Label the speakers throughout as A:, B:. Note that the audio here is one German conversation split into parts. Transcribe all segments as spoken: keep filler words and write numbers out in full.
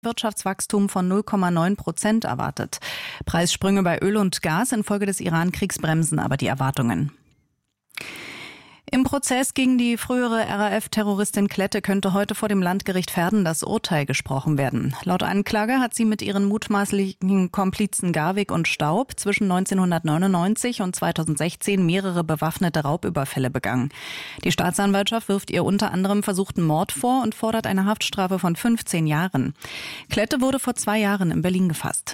A: Wirtschaftswachstum von null Komma neun Prozent erwartet. Preissprünge bei Öl und Gas infolge des Iran-Kriegs bremsen aber die Erwartungen. Im Prozess gegen die frühere R A F-Terroristin Klette könnte heute vor dem Landgericht Verden das Urteil gesprochen werden. Laut Anklage hat sie mit ihren mutmaßlichen Komplizen Garwig und Staub zwischen neunzehnhundertneunundneunzig und zweitausendsechzehn mehrere bewaffnete Raubüberfälle begangen. Die Staatsanwaltschaft wirft ihr unter anderem versuchten Mord vor und fordert eine Haftstrafe von fünfzehn Jahren. Klette wurde vor zwei Jahren in Berlin gefasst.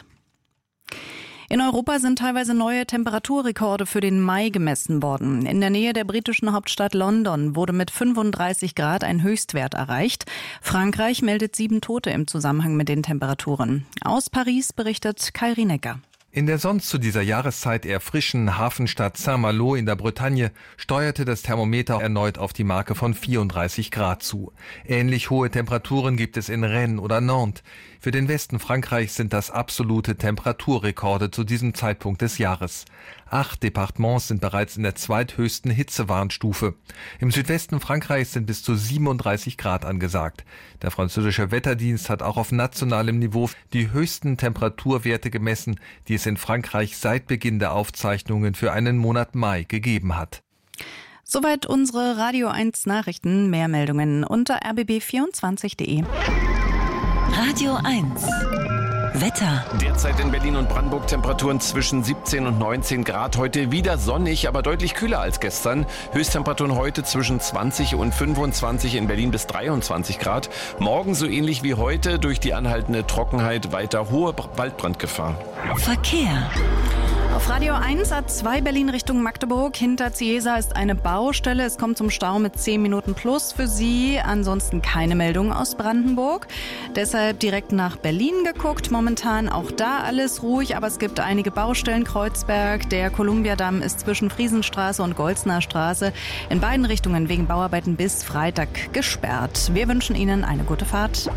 A: In Europa sind teilweise neue Temperaturrekorde für den Mai gemessen worden. In der Nähe der britischen Hauptstadt London wurde mit fünfunddreißig Grad ein Höchstwert erreicht. Frankreich meldet sieben Tote im Zusammenhang mit den Temperaturen. Aus Paris berichtet Kai Rienecker.
B: In der sonst zu dieser Jahreszeit eher frischen Hafenstadt Saint-Malo in der Bretagne steuerte das Thermometer erneut auf die Marke von vierunddreißig Grad zu. Ähnlich hohe Temperaturen gibt es in Rennes oder Nantes. Für den Westen Frankreichs sind das absolute Temperaturrekorde zu diesem Zeitpunkt des Jahres. Acht Departements sind bereits in der zweithöchsten Hitzewarnstufe. Im Südwesten Frankreichs sind bis zu siebenunddreißig Grad angesagt. Der französische Wetterdienst hat auch auf nationalem Niveau die höchsten Temperaturwerte gemessen, die es in Frankreich seit Beginn der Aufzeichnungen für einen Monat Mai gegeben hat.
A: Soweit unsere Radio eins Nachrichten. Mehr Meldungen unter r b b vierundzwanzig punkt d e.
C: Radio eins. Wetter.
D: Derzeit in Berlin und Brandenburg Temperaturen zwischen siebzehn und neunzehn Grad. Heute wieder sonnig, aber deutlich kühler als gestern. Höchsttemperaturen heute zwischen zwanzig und fünfundzwanzig, in Berlin bis dreiundzwanzig Grad. Morgen so ähnlich wie heute, durch die anhaltende Trockenheit weiter hohe Waldbrandgefahr.
C: Verkehr.
A: Auf Radio eins A zwei Berlin Richtung Magdeburg. Hinter Ciesa ist eine Baustelle. Es kommt zum Stau mit zehn Minuten plus für Sie. Ansonsten keine Meldung aus Brandenburg. Deshalb direkt nach Berlin geguckt. Momentan auch da alles ruhig, aber es gibt einige Baustellen. Kreuzberg, der Kolumbiadamm ist zwischen Friesenstraße und Golzner Straße in beiden Richtungen wegen Bauarbeiten bis Freitag gesperrt. Wir wünschen Ihnen eine gute Fahrt.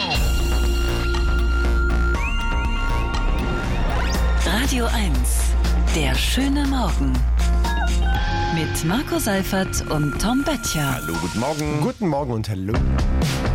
C: Radio eins. Der schöne Morgen. Mit Marco Seifert und Tom Böttcher.
D: Hallo, guten Morgen.
E: Guten Morgen und hallo.